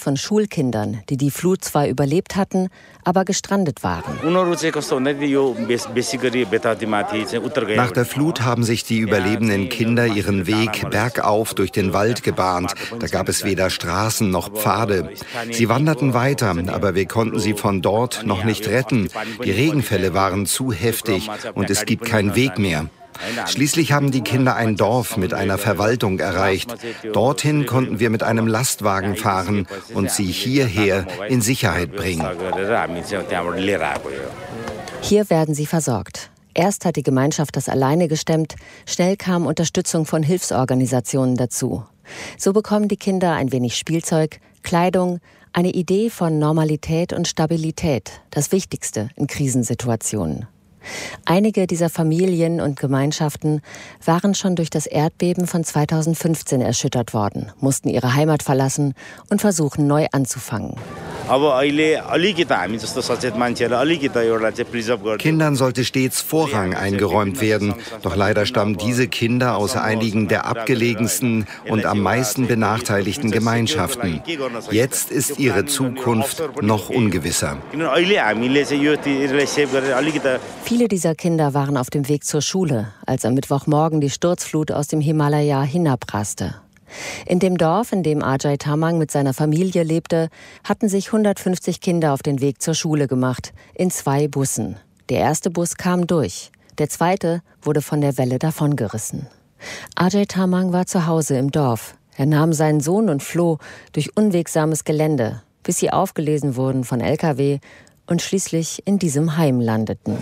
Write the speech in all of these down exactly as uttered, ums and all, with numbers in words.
von Schulkindern, die die Flut zwar überlebt hatten, aber gestrandet waren. Nach der Flut haben sich die überlebenden Kinder ihren Weg bergauf durch den Wald gebahnt. Da gab es weder Straßen noch Pfade. Sie wanderten weiter, aber wir konnten sie von dort noch nicht retten. Die Regenfälle waren zu heftig und es gibt keinen Weg mehr. Schließlich haben die Kinder ein Dorf mit einer Verwaltung erreicht. Dorthin konnten wir mit einem Lastwagen fahren und sie hierher in Sicherheit bringen. Hier werden sie versorgt. Erst hat die Gemeinschaft das alleine gestemmt, schnell kam Unterstützung von Hilfsorganisationen dazu. So bekommen die Kinder ein wenig Spielzeug, Kleidung, eine Idee von Normalität und Stabilität, das Wichtigste in Krisensituationen. Einige dieser Familien und Gemeinschaften waren schon durch das Erdbeben von zweitausendfünfzehn erschüttert worden, mussten ihre Heimat verlassen und versuchen, neu anzufangen. Kindern sollte stets Vorrang eingeräumt werden. Doch leider stammen diese Kinder aus einigen der abgelegensten und am meisten benachteiligten Gemeinschaften. Jetzt ist ihre Zukunft noch ungewisser. Viele dieser Kinder waren auf dem Weg zur Schule, als am Mittwochmorgen die Sturzflut aus dem Himalaya hinabraste. In dem Dorf, in dem Ajay Tamang mit seiner Familie lebte, hatten sich hundertfünfzig Kinder auf den Weg zur Schule gemacht, in zwei Bussen. Der erste Bus kam durch, der zweite wurde von der Welle davongerissen. Ajay Tamang war zu Hause im Dorf. Er nahm seinen Sohn und floh durch unwegsames Gelände, bis sie aufgelesen wurden von L K W und schließlich in diesem Heim landeten.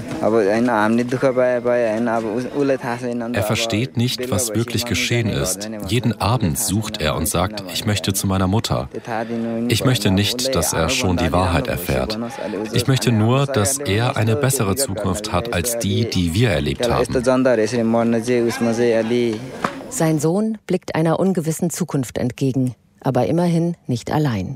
Er versteht nicht, was wirklich geschehen ist. Jeden Abend sucht er und sagt, ich möchte zu meiner Mutter. Ich möchte nicht, dass er schon die Wahrheit erfährt. Ich möchte nur, dass er eine bessere Zukunft hat als die, die wir erlebt haben. Sein Sohn blickt einer ungewissen Zukunft entgegen, aber immerhin nicht allein.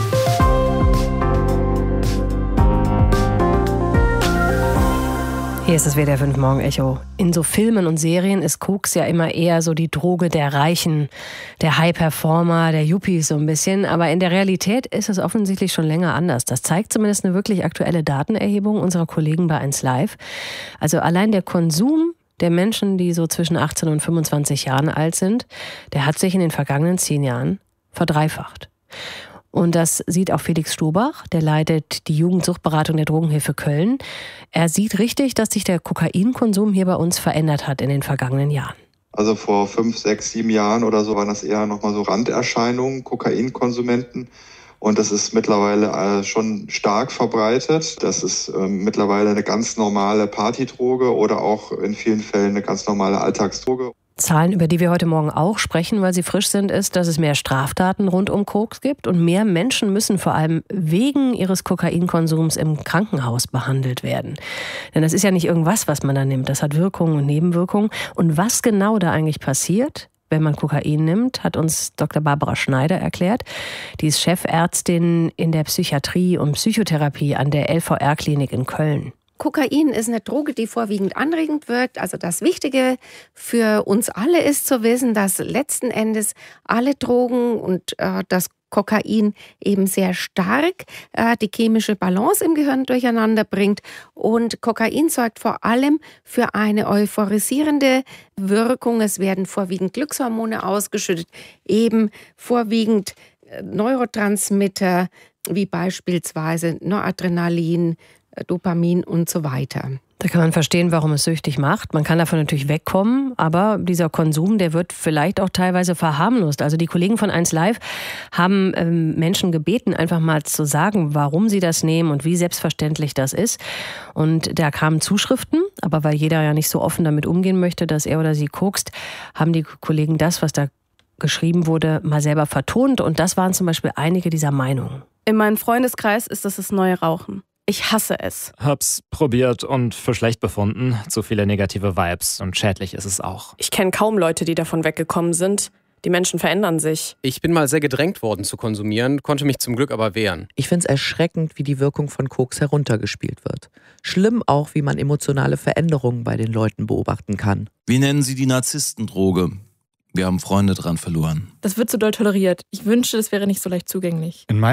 Hier ist das W D R fünf Morgen-Echo. In so Filmen und Serien ist Koks ja immer eher so die Droge der Reichen, der High-Performer, der Yuppies so ein bisschen. Aber in der Realität ist es offensichtlich schon länger anders. Das zeigt zumindest eine wirklich aktuelle Datenerhebung unserer Kollegen bei eins Live. Also allein der Konsum der Menschen, die so zwischen achtzehn und fünfundzwanzig Jahren alt sind, der hat sich in den vergangenen zehn Jahren verdreifacht. Und das sieht auch Felix Stobach, der leitet die Jugendsuchtberatung der Drogenhilfe Köln. Er sieht richtig, dass sich der Kokainkonsum hier bei uns verändert hat in den vergangenen Jahren. Also vor fünf, sechs, sieben Jahren oder so waren das eher nochmal so Randerscheinungen, Kokainkonsumenten. Und das ist mittlerweile schon stark verbreitet. Das ist äh, mittlerweile eine ganz normale Partydroge oder auch in vielen Fällen eine ganz normale Alltagsdroge. Zahlen, über die wir heute Morgen auch sprechen, weil sie frisch sind, ist, dass es mehr Straftaten rund um Koks gibt und mehr Menschen müssen vor allem wegen ihres Kokainkonsums im Krankenhaus behandelt werden. Denn das ist ja nicht irgendwas, was man da nimmt. Das hat Wirkungen und Nebenwirkungen. Und was genau da eigentlich passiert, wenn man Kokain nimmt, hat uns Doktor Barbara Schneider erklärt. Die ist Chefärztin in der Psychiatrie und Psychotherapie an der L V R-Klinik in Köln. Kokain ist eine Droge, die vorwiegend anregend wirkt. Also das Wichtige für uns alle ist zu wissen, dass letzten Endes alle Drogen und äh, das Kokain eben sehr stark äh, die chemische Balance im Gehirn durcheinander bringt. Und Kokain sorgt vor allem für eine euphorisierende Wirkung. Es werden vorwiegend Glückshormone ausgeschüttet, eben vorwiegend äh, Neurotransmitter wie beispielsweise Noradrenalin, Dopamin und so weiter. Da kann man verstehen, warum es süchtig macht. Man kann davon natürlich wegkommen, aber dieser Konsum, der wird vielleicht auch teilweise verharmlost. Also die Kollegen von eins Live haben ähm, Menschen gebeten, einfach mal zu sagen, warum sie das nehmen und wie selbstverständlich das ist. Und da kamen Zuschriften, aber weil jeder ja nicht so offen damit umgehen möchte, dass er oder sie kokst, haben die Kollegen das, was da geschrieben wurde, mal selber vertont. Und das waren zum Beispiel einige dieser Meinungen. In meinem Freundeskreis ist das das neue Rauchen. Ich hasse es. Hab's probiert und für schlecht befunden. Zu viele negative Vibes und schädlich ist es auch. Ich kenne kaum Leute, die davon weggekommen sind. Die Menschen verändern sich. Ich bin mal sehr gedrängt worden zu konsumieren, konnte mich zum Glück aber wehren. Ich find's erschreckend, wie die Wirkung von Koks heruntergespielt wird. Schlimm auch, wie man emotionale Veränderungen bei den Leuten beobachten kann. Wir nennen sie die Narzisstendroge. Wir haben Freunde dran verloren. Das wird so doll toleriert. Ich wünschte, es wäre nicht so leicht zugänglich. In